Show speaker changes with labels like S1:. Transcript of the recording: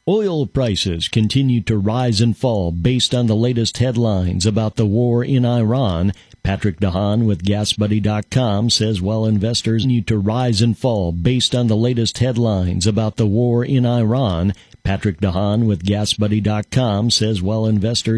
S1: Oil prices continue to rise and fall based on the latest headlines about the war in Iran. Patrick DeHaan with GasBuddy.com says while investors need to rise and fall based on the latest headlines about the war in Iran, Patrick DeHaan with GasBuddy.com says while investors